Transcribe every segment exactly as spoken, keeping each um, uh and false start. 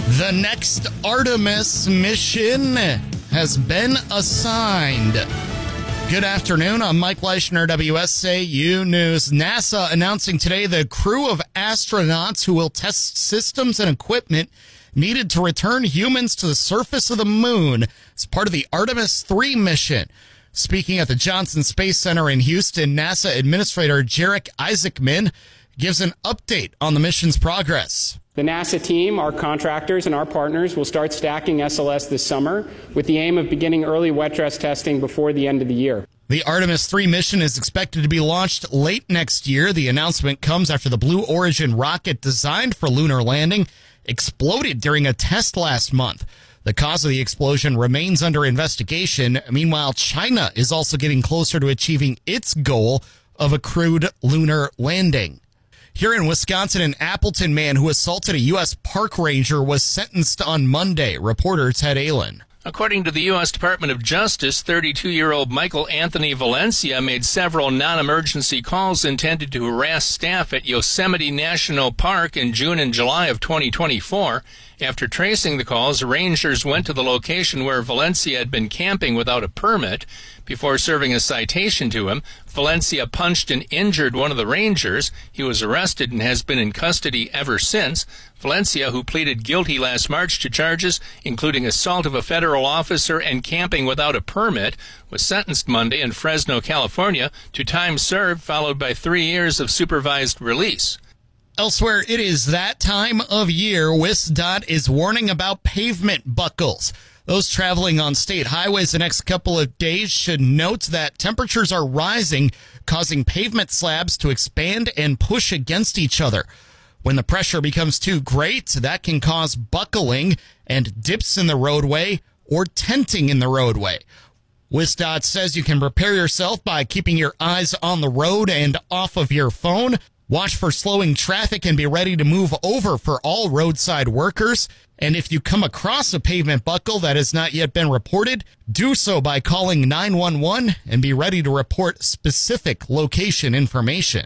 The next Artemis mission has been assigned. Good afternoon. I'm Mike Leishner, W S A U News. NASA announcing today the crew of astronauts who will test systems and equipment needed to return humans to the surface of the moon as part of the Artemis three mission. Speaking at the Johnson Space Center in Houston, NASA Administrator Jarek Isaacman gives an update on the mission's progress. The NASA team, our contractors, and our partners will start stacking S L S this summer with the aim of beginning early wet dress testing before the end of the year. The Artemis three mission is expected to be launched late next year. The announcement comes after the Blue Origin rocket designed for lunar landing exploded during a test last month. The cause of the explosion remains under investigation. Meanwhile, China is also getting closer to achieving its goal of a crewed lunar landing. Here in Wisconsin, an Appleton man who assaulted a U S park ranger was sentenced on Monday. Reporter Ted Allen. According to the U S Department of Justice, thirty-two-year-old Michael Anthony Valencia made several non-emergency calls intended to harass staff at Yosemite National Park in June and July of twenty twenty-four. After tracing the calls, rangers went to the location where Valencia had been camping without a permit. Before serving a citation to him, Valencia punched and injured one of the rangers. He was arrested and has been in custody ever since. Valencia, who pleaded guilty last March to charges including assault of a federal officer and camping without a permit, was sentenced Monday in Fresno, California, to time served followed by three years of supervised release. Elsewhere, it is that time of year. WisDOT is warning about pavement buckles. Those traveling on state highways the next couple of days should note that temperatures are rising, causing pavement slabs to expand and push against each other. When the pressure becomes too great, that can cause buckling and dips in the roadway or tenting in the roadway. WisDOT says you can prepare yourself by keeping your eyes on the road and off of your phone. Watch for slowing traffic and be ready to move over for all roadside workers. And if you come across a pavement buckle that has not yet been reported, do so by calling nine one one and be ready to report specific location information.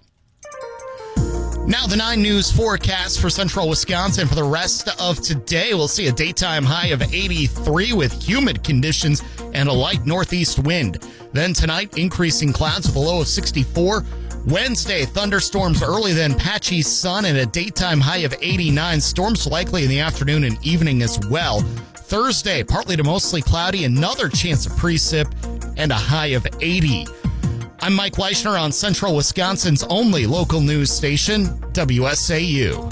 Now the nine News forecast for central Wisconsin for the rest of today. We'll see a daytime high of eighty-three with humid conditions and a light northeast wind. Then tonight, increasing clouds with a low of sixty-four. Wednesday, thunderstorms early, then patchy sun and a daytime high of eighty-nine. Storms likely in the afternoon and evening as well. Thursday, partly to mostly cloudy, another chance of precip and a high of eighty. I'm Mike Leishner on Central Wisconsin's only local news station, W S A U.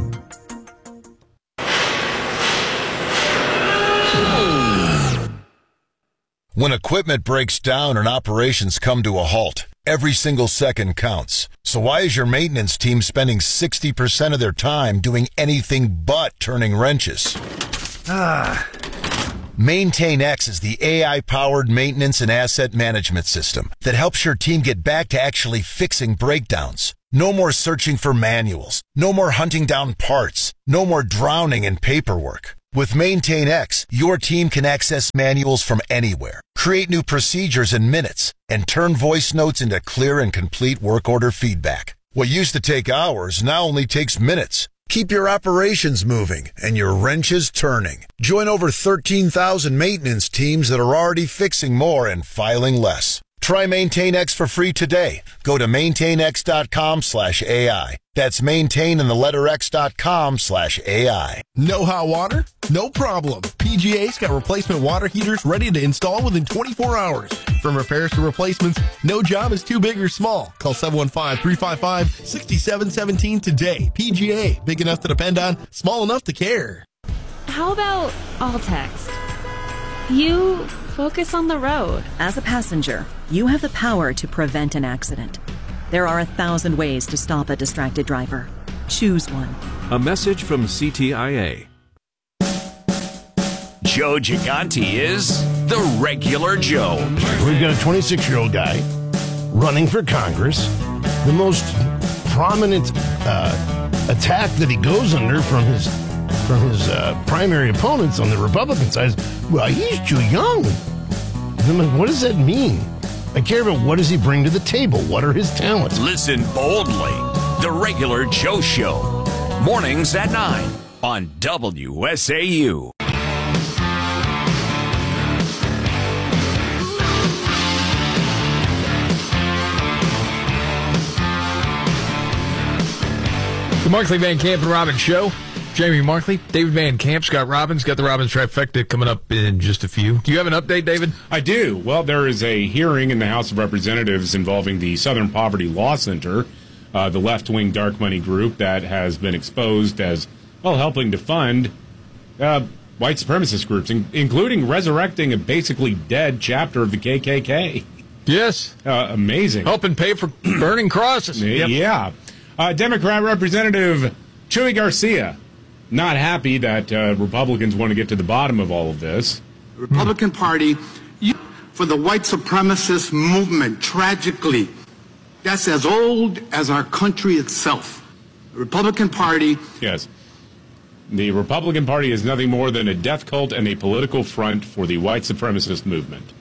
When equipment breaks down and operations come to a halt, every single second counts. So why is your maintenance team spending sixty percent of their time doing anything but turning wrenches? Ah. MaintainX is the A I-powered maintenance and asset management system that helps your team get back to actually fixing breakdowns. No more searching for manuals. No more hunting down parts. No more drowning in paperwork. With MaintainX, your team can access manuals from anywhere, create new procedures in minutes, and turn voice notes into clear and complete work order feedback. What used to take hours now only takes minutes. Keep your operations moving and your wrenches turning. Join over thirteen thousand maintenance teams that are already fixing more and filing less. Try MaintainX for free today. Go to maintainx.com slash AI. That's maintain and the letter x.com slash AI. No hot water? No problem. P G A's got replacement water heaters ready to install within twenty-four hours. From repairs to replacements, no job is too big or small. Call seven one five, three five five, six seven one seven today. P G A, big enough to depend on, small enough to care. How about all text? You focus on the road. As a passenger, you have the power to prevent an accident. There are a thousand ways to stop a distracted driver. Choose one. A message from C T I A. Joe Gigante is the regular Joe. We've got a twenty-six-year-old guy running for Congress. The most prominent uh, attack that he goes under from his from his uh, primary opponents on the Republican side is, well, he's too young. And I'm like, what does that mean? I care about what does he bring to the table? What are his talents? Listen boldly. The regular Joe Show. Mornings at nine. on W S A U. The Markley, Van Camp, and Robbins Show. Jamie Markley, David Van Camp, Scott Robbins. Got the Robbins trifecta coming up in just a few. Do you have an update, David? I do. Well, there is a hearing in the House of Representatives involving the Southern Poverty Law Center, uh, the left-wing dark money group that has been exposed as, well, helping to fund uh, white supremacist groups, in- including resurrecting a basically dead chapter of the K K K. Yes. Uh, amazing. Helping pay for burning crosses. Yep. Yeah. Uh, Democrat Representative Chuy Garcia, not happy that uh, Republicans want to get to the bottom of all of this. The Republican Party, you, for the white supremacist movement, tragically, that's as old as our country itself. The Republican Party... Yes. The Republican Party is nothing more than a death cult and a political front for the white supremacist movement.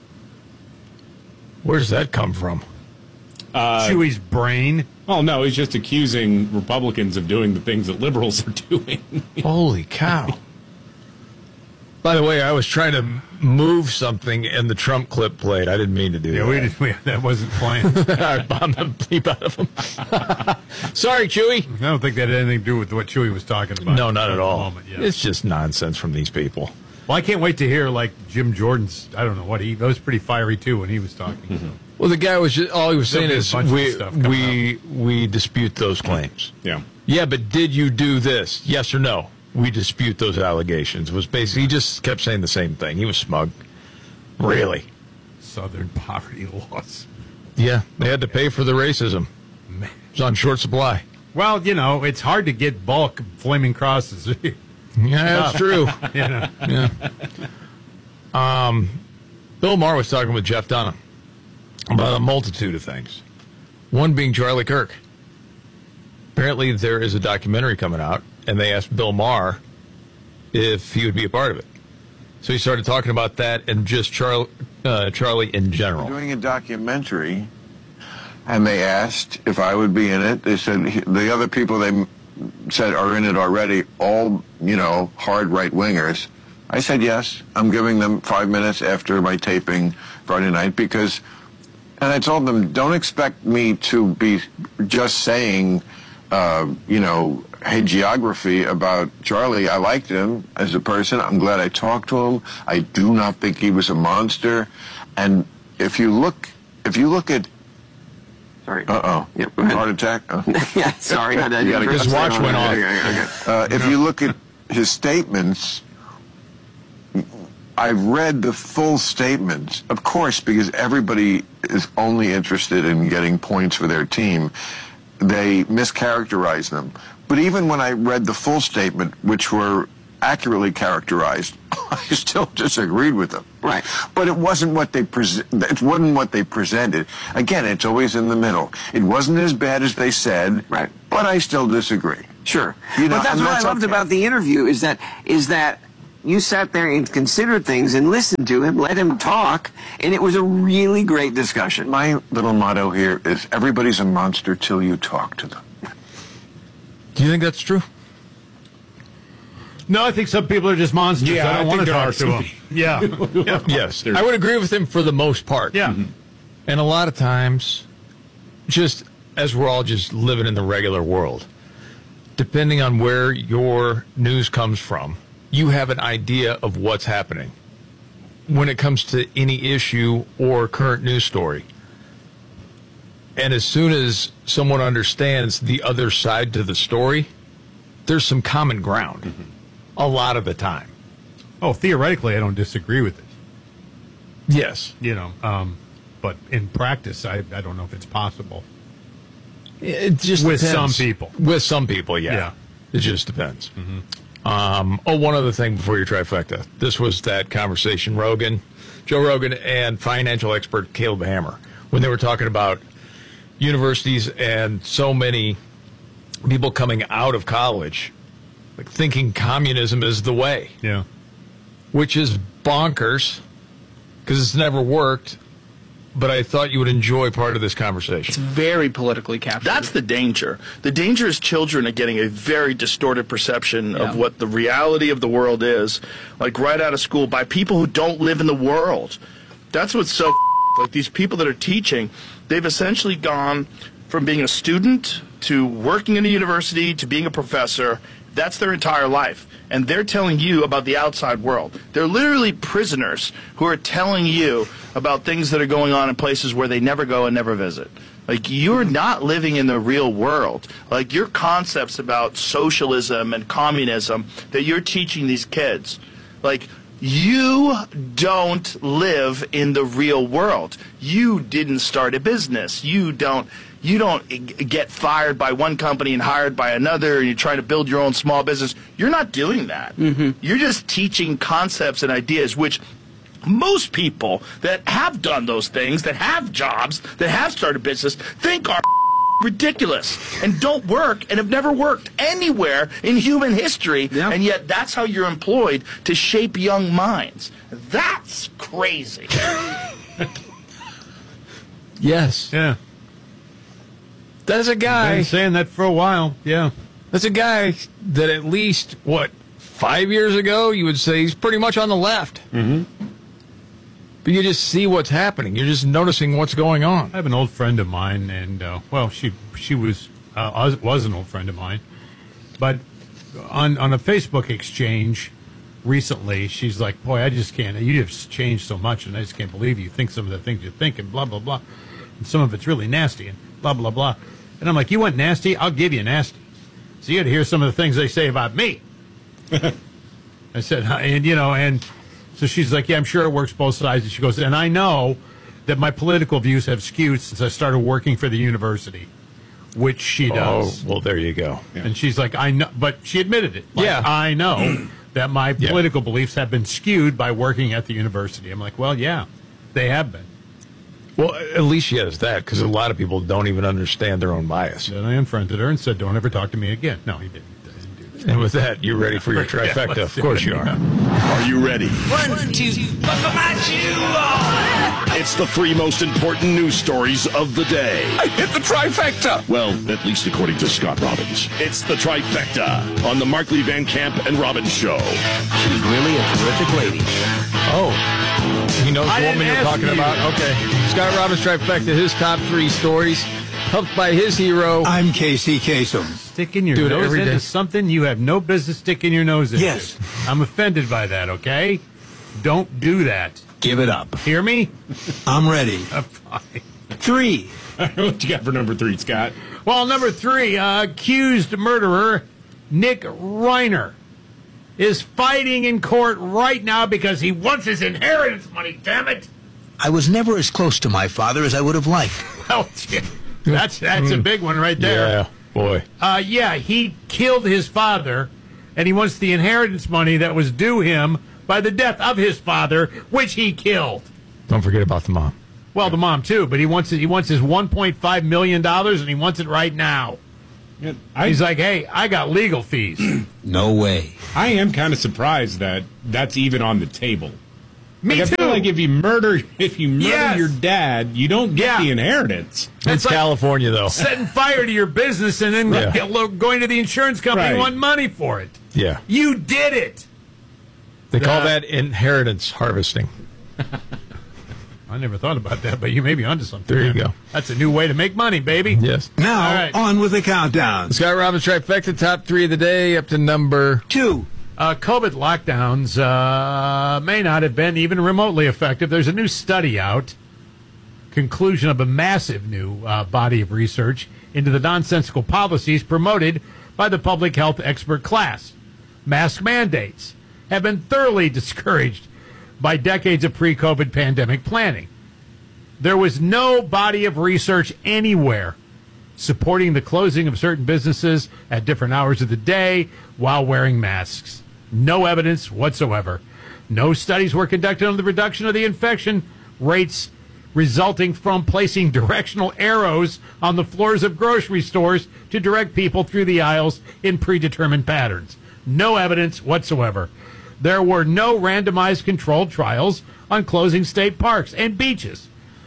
Where does that come from? Uh, Chewy's brain. Oh, no, he's just accusing Republicans of doing the things that liberals are doing. Holy cow. By the way, I was trying to move something and the Trump clip played. I didn't mean to do yeah, that. We did, we, that wasn't playing. I bombed the bleep out of him. Sorry, Chewy. I don't think that had anything to do with what Chewy was talking about. No, not at all. Moment, yeah. It's just nonsense from these people. Well, I can't wait to hear, like, Jim Jordan's, I don't know what, he that was pretty fiery, too, when he was talking. Mm-hmm. Well, the guy was just, all he was saying is, we we out. we dispute those claims. Yeah. Yeah, but did you do this? Yes or no? We dispute those allegations. Was basically, he just kept saying the same thing. He was smug. Really? Southern poverty laws. Yeah, they had to pay for the racism. Man. It was on short supply. Well, you know, it's hard to get bulk flaming crosses. Yeah, that's true. You know? Yeah. Um, Bill Maher was talking with Jeff Dunham about a multitude of things. One being Charlie Kirk. Apparently, there is a documentary coming out, and they asked Bill Maher if he would be a part of it. So he started talking about that and just Char- uh, Charlie in general. Doing a documentary, and they asked if I would be in it. They said the other people they said are in it already, all, you know, hard right-wingers. I said yes. I'm giving them five minutes after my taping Friday night because, and I told them, don't expect me to be just saying, uh, you know, hagiography about Charlie. I liked him as a person. I'm glad I talked to him. I do not think he was a monster. And if you look, if you look at, sorry, uh oh, yep, heart attack. Oh. Yeah, sorry, I you gotta his watch went off. Okay, okay, okay. Uh, if you look at his statements, I've read the full statements, of course, because everybody is only interested in getting points for their team. They mischaracterize them. But even when I read the full statement, which were accurately characterized, I still disagreed with them. Right. But it wasn't what they pre- it wasn't what they presented. Again, it's always in the middle. It wasn't as bad as they said. Right. But I still disagree. Sure. You know, but that's and what that's I loved okay. about the interview is that is that you sat there and considered things and listened to him, let him talk, and it was a really great discussion. My little motto here is everybody's a monster till you talk to them. Do you think that's true? No, I think some people are just monsters. Yeah, I don't I want to think there talk are to some them. people. Yeah. yeah. Yes. I would agree with him for the most part. Yeah. Mm-hmm. And a lot of times, just as we're all just living in the regular world, depending on where your news comes from, you have an idea of what's happening when it comes to any issue or current news story. And as soon as someone understands the other side to the story, there's some common ground mm-hmm. a lot of the time. Oh, theoretically, I don't disagree with it. Yes. You know, um, but in practice, I, I don't know if it's possible. It just With depends. some people. With some people, yeah. Yeah. It just depends. Mm-hmm. Um, oh, one other thing before your trifecta. This was that conversation, Rogan, Joe Rogan, and financial expert Caleb Hammer, when they were talking about universities and so many people coming out of college, like thinking communism is the way. Yeah. Which is bonkers, because it's never worked. but I thought you would enjoy part of this conversation. It's very politically captured. That's the danger. The danger is children are getting a very distorted perception Yeah. of what the reality of the world is, like right out of school, by people who don't live in the world. That's what's so like these people that are teaching, they've essentially gone from being a student to working in a university to being a professor. That's their entire life. And they're telling you about the outside world. They're literally prisoners who are telling you about things that are going on in places where they never go and never visit. Like, you're not living in the real world. Like, your concepts about socialism and communism that you're teaching these kids, like, you don't live in the real world. You didn't start a business. You don't you don't get fired by one company and hired by another, and you're trying to build your own small business. You're not doing that. Mm-hmm. You're just teaching concepts and ideas, which most people that have done those things, that have jobs, that have started business, think are ridiculous and don't work and have never worked anywhere in human history, yeah. And yet that's how you're employed to shape young minds. That's crazy. Yes. Yeah. That's a guy. Been saying that for a while. Yeah. That's a guy that at least, what, five years ago, you would say he's pretty much on the left. Mm-hmm. But you just see what's happening. You're just noticing what's going on. I have an old friend of mine, and, uh, well, she she was uh, was an old friend of mine. But on, on a Facebook exchange recently, she's like, boy, I just can't. You have changed so much, and I just can't believe you think some of the things you think, and blah, blah, blah. And some of it's really nasty, and blah, blah, blah. And I'm like, you want nasty? I'll give you nasty. So you got to hear some of the things they say about me. I said, and, you know, and so she's like, yeah, I'm sure it works both sides. And she goes, and I know that my political views have skewed since I started working for the university, which she does. Oh, well, there you go. Yeah. And she's like, I know, but she admitted it. Like, yeah. I know that my yeah. political beliefs have been skewed by working at the university. I'm like, well, yeah, they have been. Well, at least she has that, because a lot of people don't even understand their own bias. Then I unfriended her and said, don't ever talk to me again. No, he didn't. I didn't do that. And with that, you're ready for your trifecta. Yeah, of course you are. Are you ready? One, two, buckle my shoe. It's the three most important news stories of the day. I hit the trifecta. Well, at least according to Scott Robbins. It's the trifecta on the Markley Van Camp and Robbins Show. She's really a terrific lady. Oh. He knows I the woman you're talking you. about. Okay. Scott Robbins trifecta, his top three stories, helped by his hero. I'm Casey Kasem. Sticking your Dude, nose every into day. something you have no business sticking your nose into. Yes. I'm offended by that, okay? Don't do that. Give it up. Hear me? I'm ready. Uh, fine. Three. What you got for number three, Scott? Well, number three, uh, accused murderer Nick Reiner is fighting in court right now because he wants his inheritance money, damn it. I was never as close to my father as I would have liked. Well, that's that's a big one right there. Yeah, boy. Uh, yeah, he killed his father, and he wants the inheritance money that was due him by the death of his father, which he killed. Don't forget about the mom. Well, the mom too, but he wants it, he wants his one point five million dollars, and he wants it right now. Yeah, I, He's like, hey, I got legal fees. No way. I am kind of surprised that that's even on the table. Me like, too. I feel like if you murder, if you murder Yes. your dad, you don't get Yeah. the inheritance. It's, It's like California, though. setting fire to your business and then Yeah. get, lo- going to the insurance company and Right. want money for it. Yeah. You did it. They call Uh, that inheritance harvesting. I never thought about that, but you may be onto something. There you there. go. That's a new way to make money, baby. Yes. Now, All right. on with the countdown. Scott Robbins trifecta, top three of the day, up to number Two. Uh, COVID lockdowns uh, may not have been even remotely effective. There's a new study out, conclusion of a massive new uh, body of research into the nonsensical policies promoted by the public health expert class. Mask mandates have been thoroughly discouraged by decades of pre-COVID pandemic planning. There was no body of research anywhere supporting the closing of certain businesses at different hours of the day while wearing masks. No evidence whatsoever. No studies were conducted on the reduction of the infection rates resulting from placing directional arrows on the floors of grocery stores to direct people through the aisles in predetermined patterns. No evidence whatsoever. There were no randomized controlled trials on closing state parks and beaches.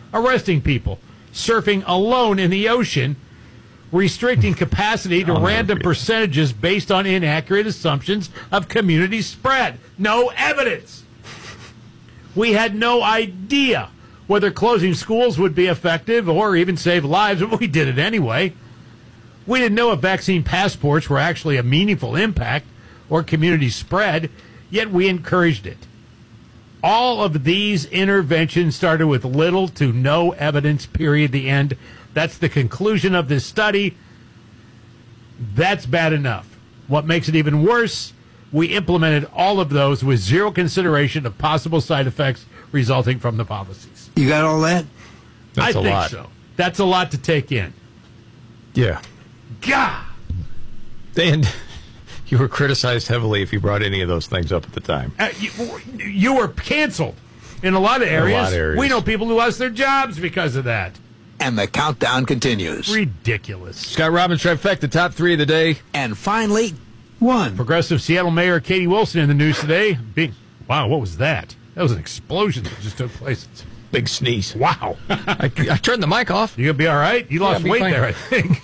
arresting people, surfing alone in the ocean, restricting capacity to random percentages based on inaccurate assumptions of community spread. No evidence. We had no idea whether closing schools would be effective or even save lives, but we did it anyway. We didn't know if vaccine passports were actually a meaningful impact or community spread, yet we encouraged it. All of these interventions started with little to no evidence, period, the end. That's the conclusion of this study. That's bad enough. What makes it even worse, we implemented all of those with zero consideration of possible side effects resulting from the policies. You got all that? I That's a think lot. so. That's a lot to take in. Yeah. God! Dan, you were criticized heavily if you brought any of those things up at the time. Uh, you, you were canceled in a lot of areas. A lot of areas. We know people who lost their jobs because of that. And the countdown continues. Ridiculous. Scott Robbins trifecta, top three of the day. And finally, one. Progressive Seattle Mayor Katie Wilson in the news today. Big, wow, what was that? That was an explosion that just took place. Big sneeze. Wow. I, I turned the mic off. You going to be all right? You lost Yeah, weight fine. there, I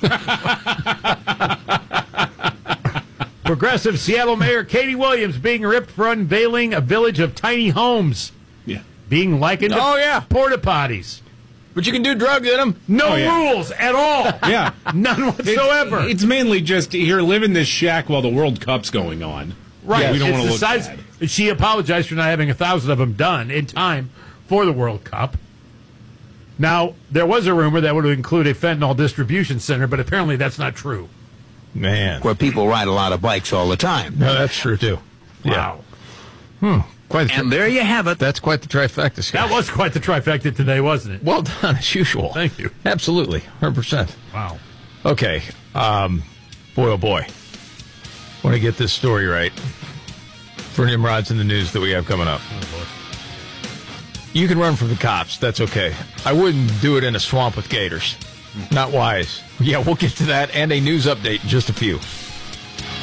think. Progressive Seattle Mayor Katie Williams being ripped for unveiling a village of tiny homes. Yeah. Being likened to Oh, yeah. porta potties. But you can do drugs in them. No Oh, yeah. rules at all. Yeah. None whatsoever. It's, it's mainly just here, live in this shack while the World Cup's going on. Right. We don't It's want to the look size- bad. She apologized for not having a thousand of them done in time for the World Cup. Now, there was a rumor that would include a fentanyl distribution center, but apparently that's not true. Man. Where people ride a lot of bikes all the time. No, that's true, too. Wow. Hmm. Quite the And there you have it. That's quite the trifecta, Scott. That was quite the trifecta today, wasn't it? Well done, as usual. Thank you. Absolutely. one hundred percent. Wow. Okay. Um, boy, oh, boy. Want to get this story right for Nimrod's in the news that we have coming up. You can run from the cops. That's okay. I wouldn't do it in a swamp with gators. Not wise. Yeah, we'll get to that and a news update in just a few.